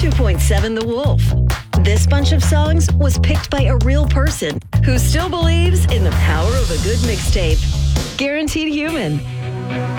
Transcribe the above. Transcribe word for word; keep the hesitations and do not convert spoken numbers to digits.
two point seven The Wolf. This bunch of songs was picked by a real person who still believes in the power of a good mixtape. Guaranteed Human.